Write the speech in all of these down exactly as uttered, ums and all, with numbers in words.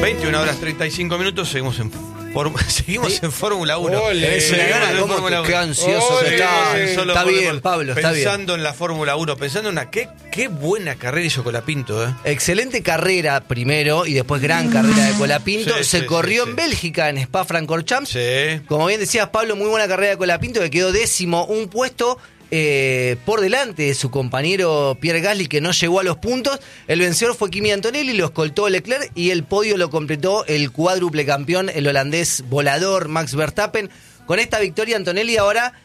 veintiuna horas treinta y cinco minutos, seguimos en Form- seguimos en Fórmula uno. Ole, Es ole, una ¿cómo Fórmula te- uno. qué ansioso Ole, que está? ole, solo Está por- bien, por- Pablo, está bien. Pensando en la Fórmula uno, pensando en una... Qué, qué buena carrera hizo Colapinto, ¿eh? Excelente carrera primero y después gran carrera de Colapinto. Sí, Se sí, corrió sí, en sí. Bélgica, en Spa-Francorchamps. Sí. Como bien decías, Pablo, muy buena carrera de Colapinto, que quedó décimo, un puesto eh, por delante de su compañero Pierre Gasly, que no llegó a los puntos. El vencedor fue Kimi Antonelli, lo escoltó Leclerc y el podio lo completó el cuádruple campeón, el holandés volador Max Verstappen. Con esta victoria, Antonelli ahora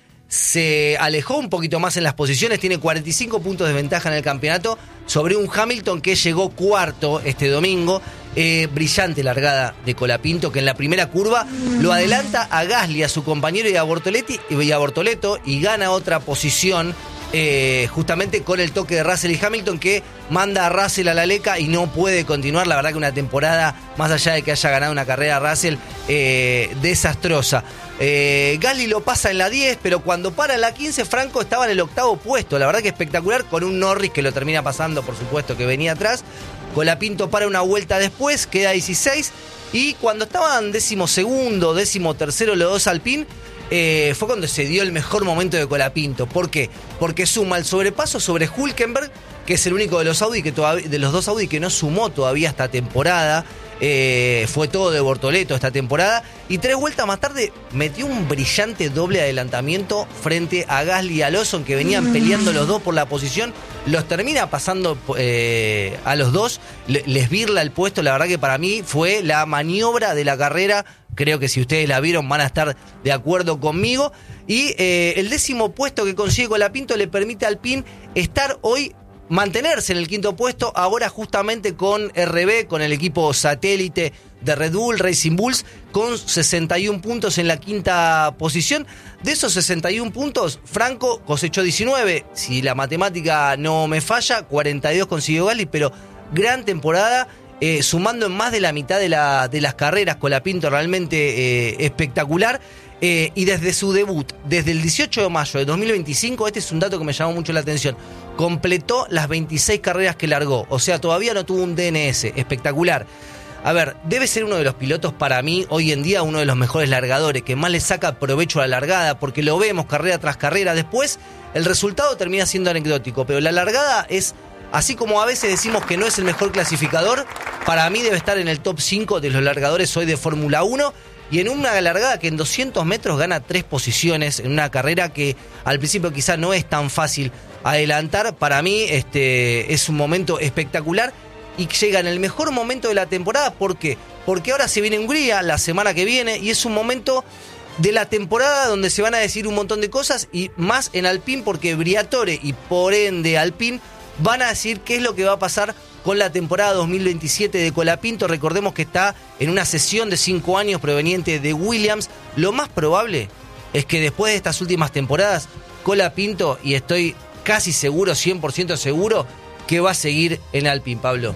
se alejó un poquito más en las posiciones, tiene cuarenta y cinco puntos de ventaja en el campeonato sobre un Hamilton que llegó cuarto este domingo. Eh, brillante largada de Colapinto, que en la primera curva lo adelanta a Gasly, a su compañero y a Bortoletti y a Bortoleto, y gana otra posición eh, justamente con el toque de Russell y Hamilton, que manda a Russell a la leca y no puede continuar. La verdad que una temporada, más allá de que haya ganado una carrera Russell, eh, desastrosa. Eh, Gasly lo pasa en la diez, pero cuando para en la quince, Franco estaba en el octavo puesto. La verdad que espectacular, con un Norris que lo termina pasando, por supuesto, que venía atrás. Colapinto para una vuelta después, queda dieciséis. Y cuando estaban décimo segundo, décimo tercero los dos Alpine, eh, fue cuando se dio el mejor momento de Colapinto. ¿Por qué? Porque suma el sobrepaso sobre Hülkenberg, que es el único de los Audi que todavía, de los dos Audi que no sumó todavía esta temporada. Eh, fue todo de Bortoleto esta temporada, y tres vueltas más tarde metió un brillante doble adelantamiento frente a Gasly y a Lawson, que venían peleando los dos por la posición. Los termina pasando eh, a los dos, le, les birla el puesto. La verdad que para mí fue la maniobra de la carrera. Creo que si ustedes la vieron van a estar de acuerdo conmigo. Y eh, el décimo puesto que consigue Colapinto le permite al Alpine estar hoy, mantenerse en el quinto puesto, ahora justamente con R B, con el equipo satélite de Red Bull, Racing Bulls, con sesenta y un puntos en la quinta posición. De esos sesenta y un puntos, Franco cosechó diecinueve, si la matemática no me falla, cuarenta y dos consiguió Gasly, pero gran temporada, eh, sumando en más de la mitad de, la, de las carreras. Colapinto realmente eh, espectacular. Eh, y desde su debut, desde el dieciocho de mayo de dos mil veinticinco, este es un dato que me llamó mucho la atención, completó las veintiséis carreras que largó, o sea, todavía no tuvo un D N S, espectacular. A ver, debe ser uno de los pilotos, para mí, hoy en día, uno de los mejores largadores, que más le saca provecho a la largada, porque lo vemos carrera tras carrera. Después, el resultado termina siendo anecdótico, pero la largada es, así como a veces decimos que no es el mejor clasificador, para mí debe estar en el top cinco de los largadores hoy de Fórmula uno. Y en una largada que en doscientos metros gana tres posiciones, en una carrera que al principio quizá no es tan fácil adelantar. Para mí este, es un momento espectacular y llega en el mejor momento de la temporada. ¿Por qué? Porque ahora se viene Hungría la semana que viene y es un momento de la temporada donde se van a decir un montón de cosas, y más en Alpine, porque Briatore y por ende Alpine van a decir qué es lo que va a pasar con la temporada dos mil veintisiete de Colapinto. Recordemos que está en una sesión de cinco años proveniente de Williams. Lo más probable es que después de estas últimas temporadas, Colapinto, y estoy casi seguro, cien por ciento seguro, que va a seguir en Alpine, Pablo.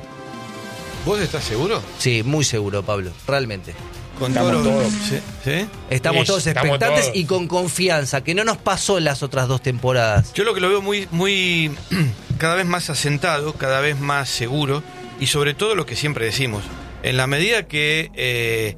¿Vos estás seguro? Sí, muy seguro, Pablo, realmente. Con Estamos todo- todos. ¿Sí? ¿Sí? Estamos Sí, todos estamos expectantes todos. y con confianza, que no nos pasó en las otras dos temporadas. Yo lo que lo veo muy, muy cada vez más asentado, cada vez más seguro, y sobre todo lo que siempre decimos, en la medida que eh,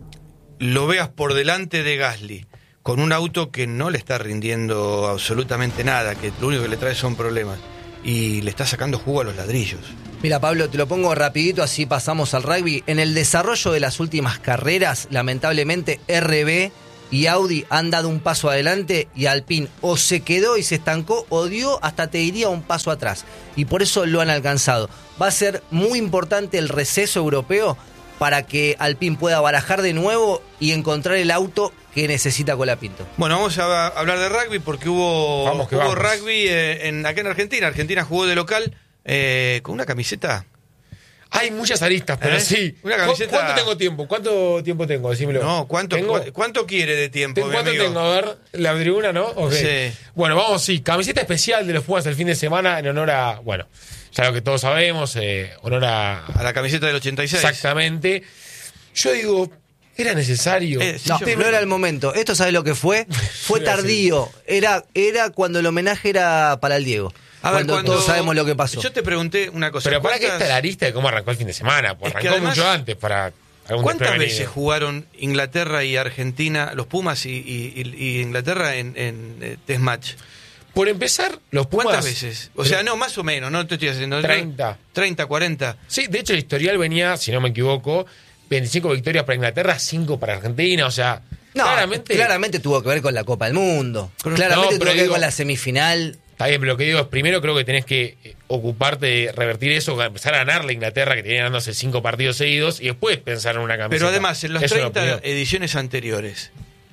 lo veas por delante de Gasly, con un auto que no le está rindiendo absolutamente nada, que lo único que le trae son problemas, y le está sacando jugo a los ladrillos. Mira, Pablo, te lo pongo rapidito, así pasamos al rugby. En el desarrollo de las últimas carreras, lamentablemente, R B y Audi han dado un paso adelante y Alpine o se quedó y se estancó o dio, hasta te diría, un paso atrás. Y por eso lo han alcanzado. Va a ser muy importante el receso europeo para que Alpine pueda barajar de nuevo y encontrar el auto que necesita Colapinto. Bueno, vamos a hablar de rugby porque hubo, Vamos que hubo vamos. rugby eh, en, acá en Argentina. Argentina jugó de local eh, con una camiseta. Hay muchas aristas, pero ¿Eh? sí. Una ¿Cu- camiseta- ¿Cuánto tengo tiempo? ¿Cuánto tiempo tengo? Decímelo. No, ¿cuánto, ¿Tengo? cu- ¿cuánto quiere de tiempo, ¿Tengo- mi ¿Cuánto amigo? tengo? A ver, la tribuna, ¿no? Ok. Sí. Bueno, vamos, sí. Camiseta especial de los Pumas el fin de semana en honor a, bueno, ya lo que todos sabemos, eh, honor a... A la camiseta del ochenta y seis. Exactamente. Yo digo, ¿era necesario? Eh, sí, No, yo- no era el momento. ¿Esto sabes lo que fue? Fue Iba a decir. tardío. Era, era cuando el homenaje era para el Diego. A ver, cuando, todos sabemos lo que pasó. Yo te pregunté una cosa. Pero para que ¿cuántas- esta es la lista de cómo arrancó el fin de semana. Pues Es que arrancó además- mucho antes para... algún ¿Cuántas desprevenido. veces jugaron Inglaterra y Argentina, los Pumas y, y- y Inglaterra en, en eh, test match? Por empezar, los Pumas... ¿Cuántas veces? O sea, no, más o menos, no te estoy haciendo... treinta. treinta, cuarenta. Sí, de hecho el historial venía, si no me equivoco, veinticinco victorias para Inglaterra, cinco para Argentina, o sea, No, claramente... claramente tuvo que ver con la Copa del Mundo. Pero- claramente no, tuvo pero que ver digo- con la semifinal. Está bien, pero lo que digo es, primero creo que tenés que eh, ocuparte de revertir eso, empezar a ganar la Inglaterra, que tenía ganándose cinco partidos seguidos, y después pensar en una camiseta. Pero además, en las Eso es lo treinta primero. ediciones anteriores,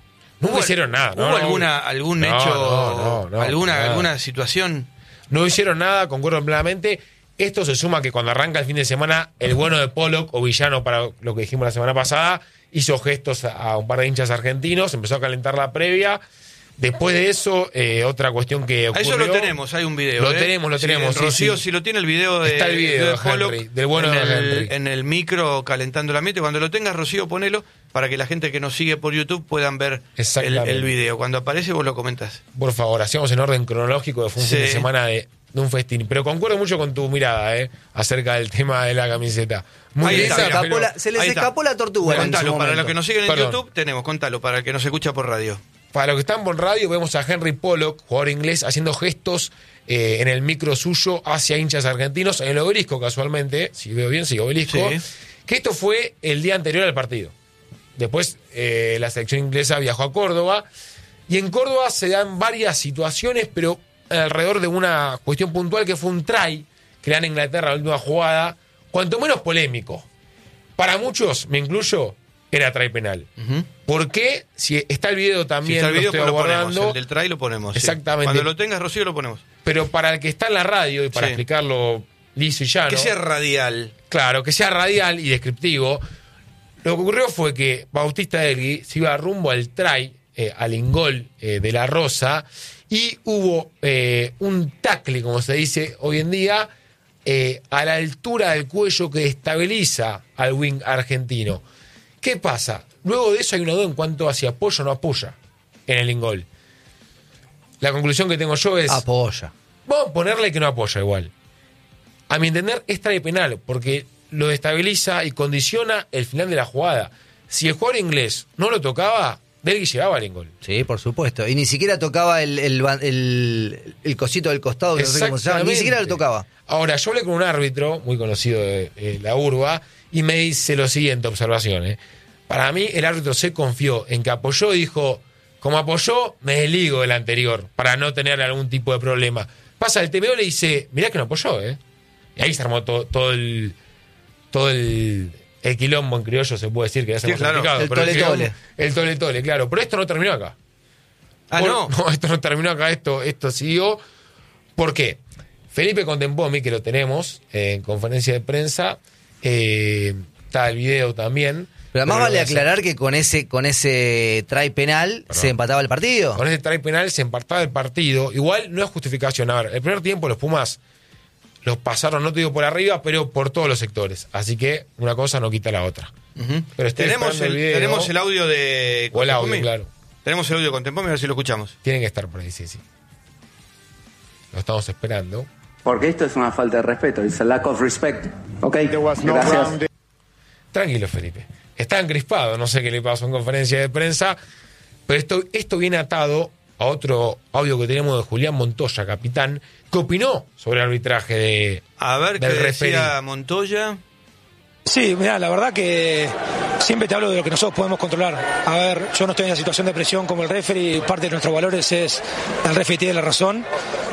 No hicieron nada, ¿no? ¿hubo no, alguna, algún no, hecho, no, no, no, alguna, nada. alguna situación? No hicieron nada, concuerdo plenamente. Esto se suma que cuando arranca el fin de semana, el bueno de Pollock, o villano para lo que dijimos la semana pasada, hizo gestos a, a un par de hinchas argentinos, empezó a calentar la previa. Después de eso, eh, otra cuestión que A ocurrió... eso lo tenemos, hay un video. Lo ¿eh? tenemos, lo Sí, tenemos, sí, Rocío, sí. si lo tiene el video de, Está el video de de Pollock Henry, del bueno en, de el, Henry. en el micro calentando el ambiente. Cuando lo tengas, Rocío, ponelo para que la gente que nos sigue por YouTube puedan ver el, Exactamente. el video. Cuando aparece, vos lo comentás. Por favor, hacíamos en orden cronológico, fue un Sí. fin de semana de, de un festín. Pero concuerdo mucho con tu mirada, ¿eh? Acerca del tema de la camiseta. Muy Ahí linda, está, Se, escapó pero- la- se les ahí está. escapó la tortuga. en su Contalo, para momento. los que nos siguen en Perdón. YouTube, tenemos, contalo, para el que nos escucha por radio. Para los que están por radio, vemos a Henry Pollock, jugador inglés, haciendo gestos eh, en el micro suyo hacia hinchas argentinos, en el obelisco casualmente, si veo bien, sí, obelisco, Sí. que esto fue el día anterior al partido. Después eh, la selección inglesa viajó a Córdoba, y en Córdoba se dan varias situaciones, pero alrededor de una cuestión puntual que fue un try que le dan a Inglaterra en la última jugada, cuanto menos polémico. Para muchos, me incluyo, era try penal. Ujú. ¿Por qué? Si está el video Si también, está el video, lo estoy pues lo ponemos. abordando. El del try lo ponemos. sí. Exactamente. Cuando lo tengas, Rocío, lo ponemos. Pero para el que está en la radio y para Sí. explicarlo liso y llano, Que sea radial. claro, que sea radial y descriptivo, lo que ocurrió fue que Bautista Elgui se iba rumbo al try, eh, al ingol eh, de la Rosa, y hubo eh, un tackle, como se dice hoy en día, eh, a la altura del cuello que estabiliza al wing argentino. ¿Qué pasa? Luego de eso hay una duda en cuanto a si apoya o no apoya en el ingol. La conclusión que tengo yo es... Apoya. Vamos a ponerle que no apoya igual. A mi entender, es try penal, porque lo destabiliza y condiciona el final de la jugada. Si el jugador inglés no lo tocaba, Delgui llegaba al gol. Sí, por supuesto. Y ni siquiera tocaba el, el, ban- el, el cosito del costado, que no sé cómo se llama. Ni siquiera lo tocaba. Ahora, yo hablé con un árbitro muy conocido de eh, la urba y me dice lo siguiente, observación. eh. Para mí, el árbitro se confió en que apoyó y dijo, como apoyó, me desligo del anterior para no tener algún tipo de problema. Pasa el T M O, le dice, mirá que no apoyó, ¿eh? Y ahí se armó todo, todo el todo el, el quilombo en criollo, se puede decir que ya se Sí, hemos claro. explicado, El pero tole-tole. quilombo- El tole tole, claro. Pero esto no terminó acá. Ah, Por- no. esto no terminó acá, esto, esto siguió. ¿Por qué? Felipe Contempomi, que lo tenemos eh, en conferencia de prensa, eh, está el video también. Pero además lo vale voy a hacer. aclarar que con ese con ese try penal se empataba el partido. Con ese try penal se empataba el partido. Igual no es justificación. A ver, el primer tiempo los Pumas los pasaron, no te digo por arriba, pero por todos los sectores. Así que una cosa no quita la otra. Ujú. Pero estoy tenemos, esperando el, el video. tenemos el audio de O el audio, Contempomi. claro. Tenemos el audio de Contempomi, a ver si lo escuchamos. Tienen que estar por ahí, sí, sí. Lo estamos esperando. Porque esto es una falta de respeto, it's a lack of respect. Ok, gracias. Tranquilo, Felipe. Está encrispado, no sé qué le pasó en conferencia de prensa, pero esto, esto viene atado a otro audio que tenemos de Julián Montoya, capitán, que opinó sobre el arbitraje de, A ver qué del decía referee. Montoya. Sí, mira, la verdad que siempre te hablo de lo que nosotros podemos controlar. A ver, yo no estoy en la situación de presión como el referee, y parte de nuestros valores es el referee tiene la razón.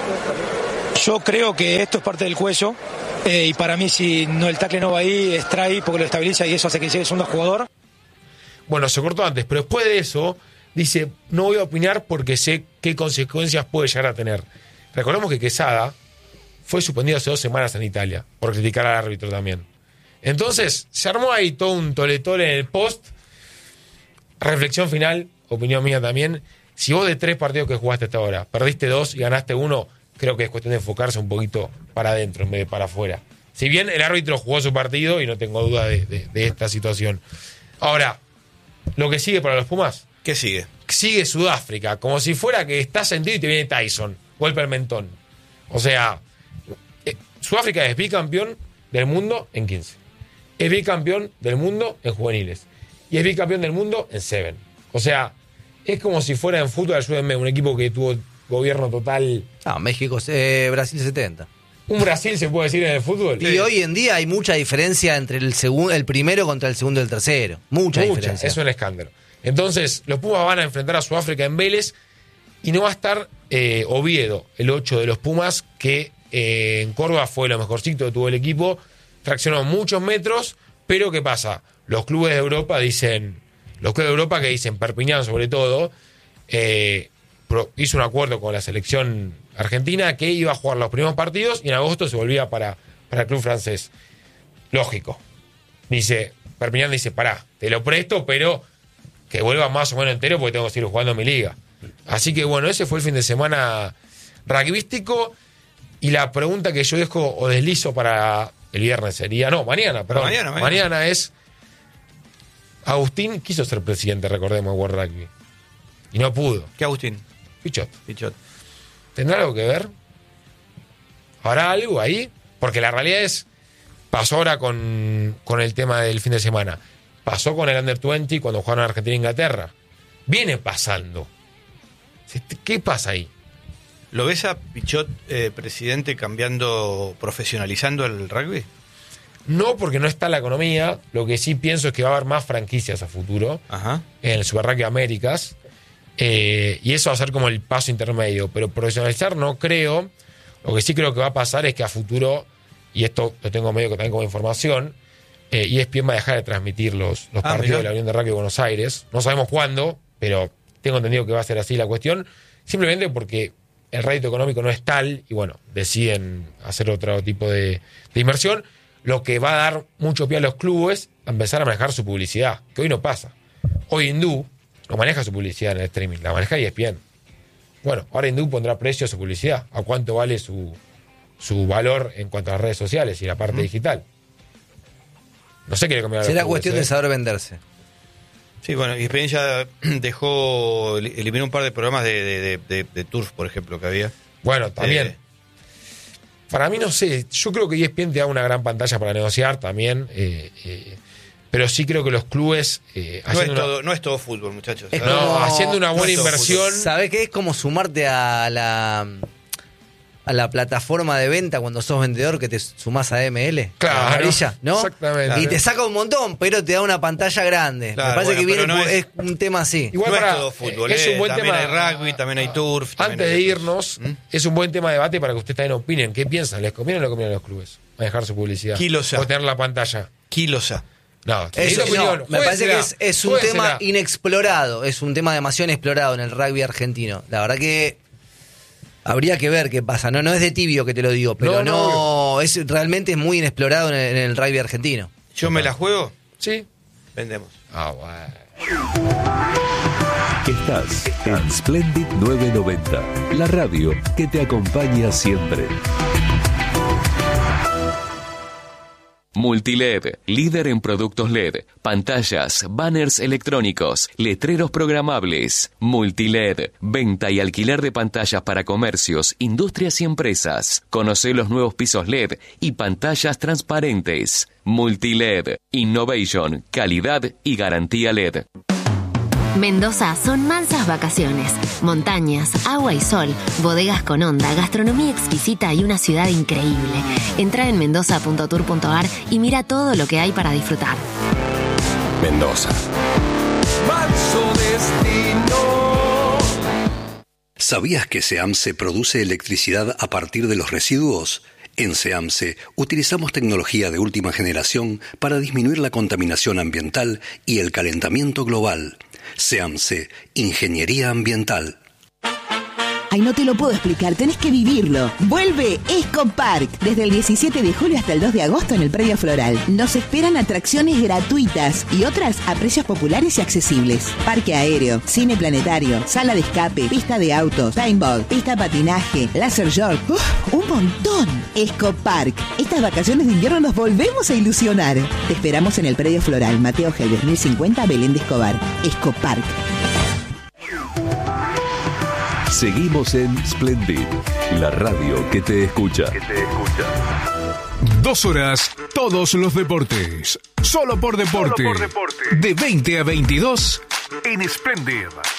Yo creo que esto es parte del cuello eh, y para mí si no el tackle no va ahí, es try porque lo estabiliza y eso hace que llegue segundo jugador. Bueno, se cortó antes, pero después de eso dice, no voy a opinar porque sé qué consecuencias puede llegar a tener. Recordemos que Quesada fue suspendido hace dos semanas en Italia por criticar al árbitro también. Entonces, se armó ahí todo un toletole en el post. Reflexión final, opinión mía también. Si vos de tres partidos que jugaste hasta ahora, perdiste dos y ganaste uno, creo que es cuestión de enfocarse un poquito para adentro en vez de para afuera. Si bien el árbitro jugó su partido y no tengo duda de, de, de esta situación. Ahora, lo que sigue para los Pumas, ¿Qué sigue? sigue Sudáfrica, como si fuera que estás sentido y te viene Tyson, golpe al mentón. O sea, eh, Sudáfrica es bicampeón del mundo en quince. es bicampeón del mundo en juveniles y es bicampeón del mundo en Seven. O sea, es como si fuera en fútbol, ayúdenme, un equipo que tuvo gobierno total. Ah, México, eh, Brasil setenta. ¿Un Brasil se puede decir en el fútbol? Y Sí. hoy en día hay mucha diferencia entre el segundo, el primero contra el segundo y el tercero. Mucha, Mucha, diferencia. es un escándalo. Entonces, los Pumas van a enfrentar a Sudáfrica en Vélez y no va a estar eh, Oviedo, el ocho de los Pumas, que eh, en Córdoba fue lo mejorcito que tuvo el equipo, traccionó muchos metros, pero ¿qué pasa? Los clubes de Europa dicen, los clubes de Europa que dicen, Perpiñán sobre todo, eh, pro, hizo un acuerdo con la selección argentina que iba a jugar los primeros partidos y en agosto se volvía para, para el club francés. Lógico. Dice, Perpiñán dice, pará, te lo presto, pero que vuelva más o menos entero porque tengo que seguir jugando en mi liga. Así que bueno, ese fue el fin de semana rugbyístico. Y la pregunta que yo dejo o deslizo para el viernes sería, no, mañana, perdón. Mañana, mañana. Mañana es, Agustín quiso ser presidente, recordemos, de World Rugby. Y no pudo. ¿Qué Agustín? Pichot. Pichot. ¿Tendrá algo que ver? ¿Habrá algo ahí? Porque la realidad es, pasó ahora con, con el tema del fin de semana. Pasó con el Under veinte cuando jugaron Argentina e Inglaterra. Viene pasando. ¿Qué pasa ahí? ¿Lo ves a Pichot, eh, presidente, cambiando, profesionalizando el rugby? No, porque no está la economía. Lo que sí pienso es que va a haber más franquicias a futuro. Ajá. En el Super Rugby Américas. Eh, y eso va a ser como el paso intermedio. Pero profesionalizar no creo. Lo que sí creo que va a pasar es que a futuro, y esto lo tengo medio que también como información, eh, E S P N va a dejar de transmitir los, los Ah, partidos mirá. de la Unión de Rugby de Buenos Aires. No sabemos cuándo, pero tengo entendido que va a ser así la cuestión. Simplemente porque el rédito económico no es tal y bueno, deciden hacer otro tipo de, de inversión, lo que va a dar mucho pie a los clubes a empezar a manejar su publicidad, que hoy no pasa. Hoy Hindú no maneja su publicidad en el streaming, la maneja E S P N. Bueno, ahora Hindú pondrá precio a su publicidad, a cuánto vale su, su valor en cuanto a las redes sociales y la parte digital. No sé qué le conviene a los Será clubes, cuestión ¿eh? de saber venderse. Sí, bueno, y Experiencia dejó, eliminó un par de programas de, de, de, de, de Turf, por ejemplo, que había. Bueno, también. Eh, Para mí no sé, yo creo que E S P N te da una gran pantalla para negociar también, eh, eh, pero sí creo que los clubes eh, no, es haciendo, todo, no es todo fútbol, muchachos. Es ¿sabes? una, no, como- haciendo una buena no es todo inversión. ¿Sabés qué? Es como sumarte a la a la plataforma de venta cuando sos vendedor que te sumás a M L. Claro, la amarilla, ¿no? exactamente. Y te saca un montón, pero te da una pantalla grande. Claro, Me parece bueno, que viene pero no por- es- es un tema así. Igual No es para- todo fútbol, es eh, un buen también tema. hay rugby, también hay turf. también Antes hay de otros. irnos, ¿Mm? es un buen tema de debate para que ustedes también opinen. ¿Qué piensan? ¿Les conviene o no les conviene a los clubes manejar su publicidad? Kilosa. O tener la pantalla. Kilosa. No, Eso, necesito no, opinión. me parece que Juéguensela, es, es un juéguensela. tema inexplorado, es un tema demasiado inexplorado en el rugby argentino. La verdad que habría que ver qué pasa. No, no es de tibio que te lo digo, pero No, no, no, es realmente es muy inexplorado en el, en el rugby argentino. Yo me la juego, Sí. vendemos. Ah, bueno. Estás en Splendid novecientos noventa, la radio que te acompaña siempre. Multiled, líder en productos L E D, pantallas, banners electrónicos, letreros programables. Multiled, venta y alquiler de pantallas para comercios, industrias y empresas. Conoce los nuevos pisos L E D y pantallas transparentes. Multiled, innovation, calidad y garantía L E D. Mendoza son mansas vacaciones, montañas, agua y sol, bodegas con onda, gastronomía exquisita y una ciudad increíble. Entra en mendoza punto tour punto ar y mira todo lo que hay para disfrutar. Mendoza. ¿Sabías que SEAMSE produce electricidad a partir de los residuos? En SEAMSE utilizamos tecnología de última generación para disminuir la contaminación ambiental y el calentamiento global. SEAMSE, Ingeniería Ambiental. Ay, no te lo puedo explicar, tenés que vivirlo. Vuelve Escopark desde el diecisiete de julio hasta el dos de agosto en el Predio Floral. Nos esperan atracciones gratuitas y otras a precios populares y accesibles. Parque aéreo, cine planetario, sala de escape, pista de autos, paintball, pista de patinaje, laser york. ¡Uf! ¡Un montón! Escopark. Estas vacaciones de invierno nos volvemos a ilusionar. Te esperamos en el Predio Floral, Mateo Helves, mil cincuenta, Belén de Escobar. Escopark. Seguimos en Splendid, la radio que te escucha. Dos horas, todo todos los deportes. Solo por deporte. Solo por deporte. De veinte a veintidós en Splendid.